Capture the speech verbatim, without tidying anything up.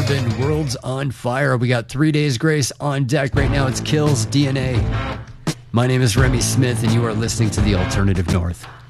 seven, Worlds on Fire. We got Three Days Grace on deck. Right now it's Kills D N A. My name is Remy Smith, and you are listening to The Alternative North.